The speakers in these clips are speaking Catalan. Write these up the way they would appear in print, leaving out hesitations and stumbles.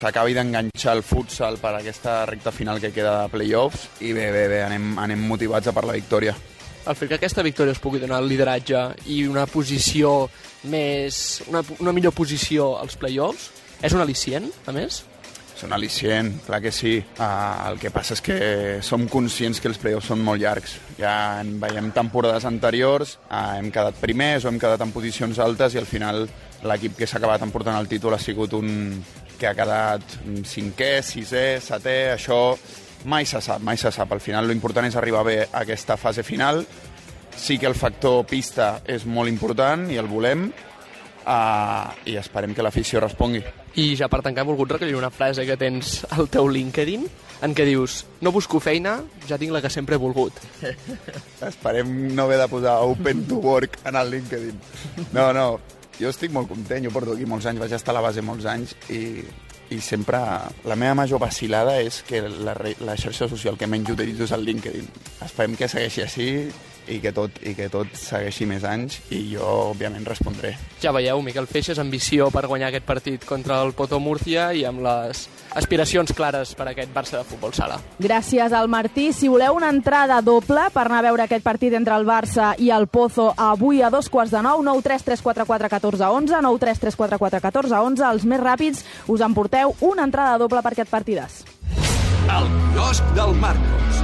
s'acabi d'enganxar el futsal per aquesta recta final que queda de playoffs i bé, anem motivats a per la victòria. El fet que aquesta victòria us pugui donar el lideratge i una posició més... una millor posició als playoffs és un al·licient, a més? És un al·licient, clar que sí. El que passa és que som conscients que els playoffs són molt llargs. Ja veiem temporades anteriors, hem quedat primers o hem quedat en posicions altes i al final l'equip que s'ha acabat emportant el títol ha sigut un que ha quedat cinquè, sisè, setè, això mai se sap. Al final l'important és arribar bé a aquesta fase final. Sí que el factor pista és molt important i el volem, i esperem que l'afició respongui. I ja per tancar he volgut recollir una frase que tens al teu LinkedIn en què dius, no busco feina, ja tinc la que sempre he volgut. Esperem no haver de posar open to work en el LinkedIn. No, jo estic molt content, jo porto aquí molts anys, vaig estar a la base molts anys i sempre la meva major vacilada és que la xarxa social que menys utilitzo és el LinkedIn. Esperem que segueixi així i que tot segueixi més anys i jo, òbviament, respondré. Ja veieu, Miquel Feixes, ambició per guanyar aquest partit contra el Poto Múrcia i amb les aspiracions clares per a aquest Barça de futbol sala. Gràcies al Martí. Si voleu una entrada doble per anar a veure aquest partit entre el Barça i el Pozo avui a 8:45, 9 3 3 4 4 14 11, 9 3 3 4 4 14 11, els més ràpids us emporteu una entrada doble per aquest partidàs. El quiosc del Marcos.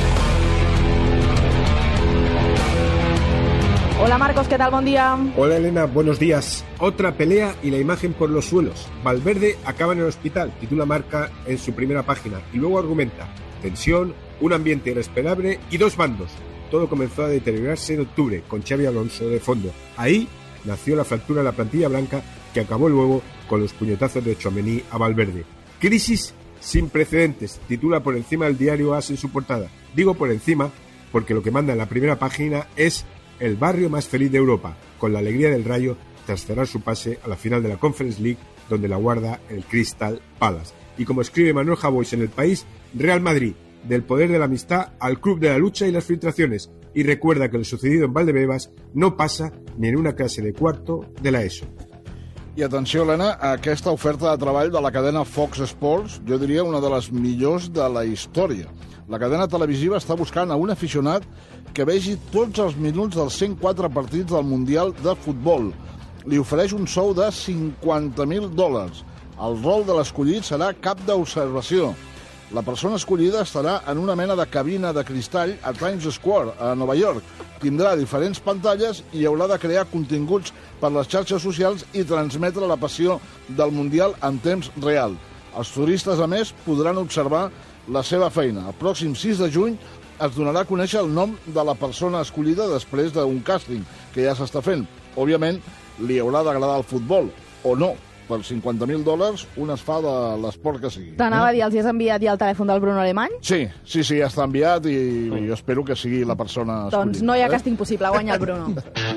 Hola Marcos, ¿qué tal? Buen día. Hola Elena, buenos días. Otra pelea y la imagen por los suelos. Valverde acaba en el hospital, titula Marca en su primera página y luego argumenta: tensión, un ambiente irrespirable y dos bandos. Todo comenzó a deteriorarse en octubre con Xabi Alonso de fondo. Ahí nació la fractura de la plantilla blanca que acabó luego con los puñetazos de Tchouaméni a Valverde. Crisis sin precedentes, titula por encima el diario AS en su portada. Digo por encima porque lo que manda en la primera página es el barrio más feliz de Europa, con la alegría del Rayo tras cerrar su pase a la final de la Conference League, donde la guarda el Crystal Palace. Y como escribe Manuel Javois en El País, Real Madrid, del poder de la amistad al club de la lucha y las filtraciones, y recuerda que lo sucedido en Valdebebas no pasa ni en una clase de cuarto de la ESO. I atenció, Helena, a aquesta oferta de treball de la cadena Fox Sports, jo diria una de les millors de la història. La cadena televisiva està buscant a un aficionat que vegi tots els minuts dels 104 partits del Mundial de Futbol. Li ofereix un sou de $50.000. El rol de l'escollit serà cap d'observació. La persona escollida estarà en una mena de cabina de cristall a Times Square, a Nova York. Tindrà diferents pantalles i haurà de crear continguts per les xarxes socials i transmetre la passió del Mundial en temps real. Els turistes, a més, podran observar la seva feina. El pròxim 6 de juny es donarà a conèixer el nom de la persona escollida després d'un càsting que ja s'està fent. Òbviament, li haurà d'agradar el futbol, o no. Per $50.000 un es fa de l'esport que sigui. T'anava a dir, els has enviat ja el telèfon del Bruno Alemany? Sí, ja està enviat i jo espero que sigui la persona escollida. Doncs no hi ha càsting possible, guanya el Bruno.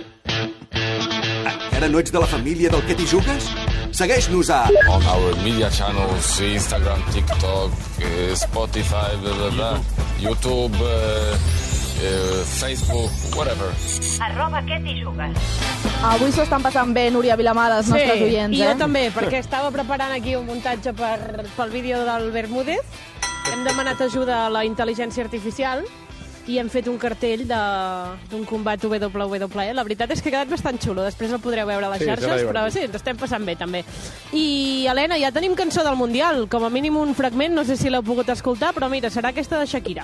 Encara no ets de la família del que t'hi jugues? Segueix-nos a... On our media channels, Instagram, TikTok, Spotify, YouTube, Facebook, whatever. @què t'hi jugues. Avui s'ho estan passant bé, Núria Vilamar, els nostres oients, i jo també, perquè estava preparant aquí un muntatge pel vídeo del Bermúdez. Hem demanat ajuda a la intel·ligència artificial i hem fet un cartell d'un combat WWE. La veritat és que ha quedat bastant xulo. Després el podreu veure a les xarxes, però sí, ens estem passant bé, també. I, Helena, ja tenim cançó del Mundial. Com a mínim un fragment, no sé si l'heu pogut escoltar, però mira, serà aquesta de Shakira.